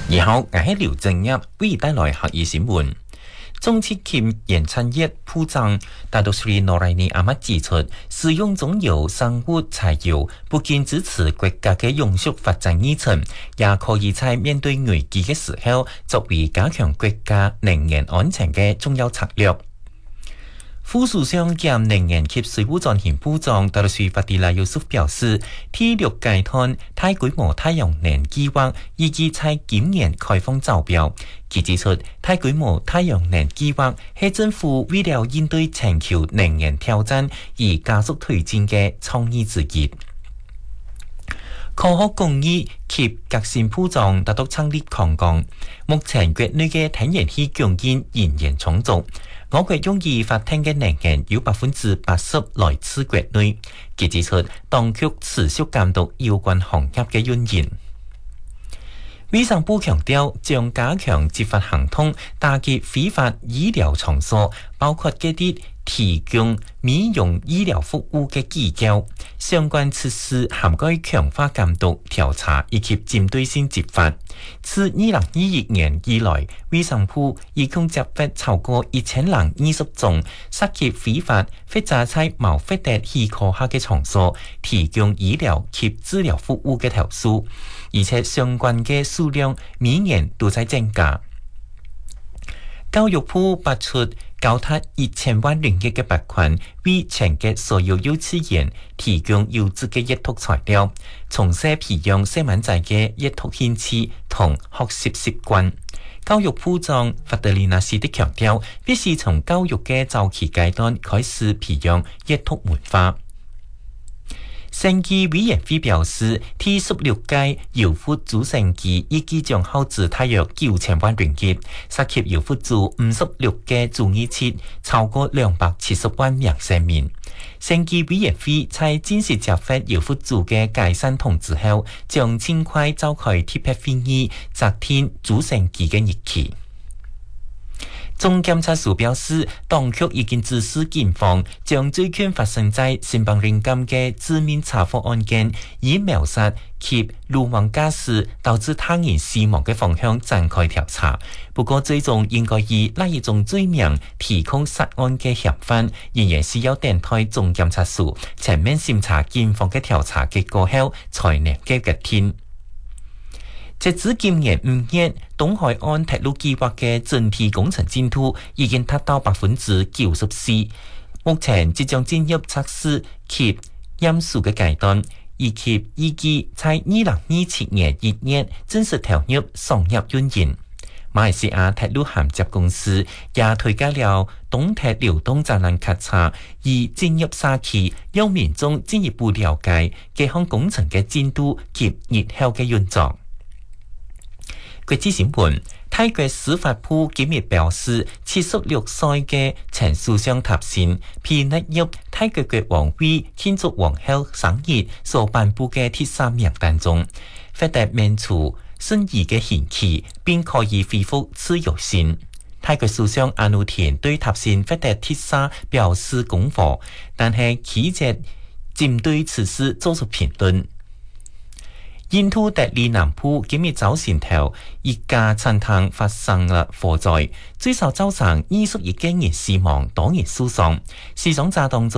然後我係劉正一為帶來客語新聞。中鐵鉗延產業鋪張，大督斯里諾萊尼阿麥指出，使用中油生物柴油不僅支持國家嘅永續發展議程，也可以在面對危機嘅時候，作為加強國家能源安全嘅重要策略。副首相兼能源及水務專員部長達魯斯法迪拉尤蘇夫表示，第六階段大規模太陽能計劃預計在今年開放招標。佢指出，大規模太陽能計劃係政府為了應對全球能源挑戰而加速推進嘅創意之一。科學工藝及革新部長達到창립強講，目前國內嘅天然氣供應仍然充足。我國用於發電嘅能源有80%來自國內。佢指出，當局持續監督有關行業嘅運營。衛生部強調，將加強執法行動，打擊非法醫療場所，包括嗰啲提供美容醫療服務嘅機構，相關設施涵蓋強化監督、調查以及針對性執法。自2021年以來，衛生部一共執法超過1020宗涉及非法或者在無法得許可下嘅場所提供醫療及治療服務嘅投訴，而且相關嘅數量每年都在增加。教育部撥出高達1000萬元嘅罰款，為全國所有幼稚園提供優質嘅閱讀材料，從小培養細蚊仔嘅閱讀興趣同學習習慣。教育部長法德里納斯的強調，必須從教育嘅早期階段開始培養閱讀文化。審計委員會表示，第16屆優福助成計預計將耗資大約9000萬元，涉及優福助56個助議設，超過270萬名市民。審計委員會在正式接發優福助嘅解散通知後，將盡快召開特別會議，擇定助成計嘅日期。總檢察署表示，當局已經指示警方將最近發生在新邦人監嘅致命車禍案件，以謀殺及魯莽駕駛導致他人死亡嘅方向展開調查。不過，最終應該以哪一種罪名提控殺案嘅嫌犯，仍然需要等待總檢察署全面審查警方嘅調查結果後，才能嘅決定。截至今年5月，東海岸鐵路計劃嘅整體工程進度已經達到94%，目前即將進入測試及驗收嘅階段，以及預計在2027年1月正式投入商業運營。馬來西亞鐵路銜接公司也推介了東鐵流動責任檢查，以進入沙期，讓民眾進一步了解這項工程嘅進度及日後嘅運作。國際新聞，泰國司法部今日表示，76歲嘅前首相塔信被納入泰國國王為慶祝皇后生日所頒布嘅第3名單中，獲得免除審議嘅刑期，並可以恢復自由身。泰國首相阿努田對塔信獲得第3表示恭賀，但係拒絕針對此事作出評論。印度德里南部今日早前頭一家餐廳發生了火災，最少造成21個人死亡，多人受傷。死傷者當中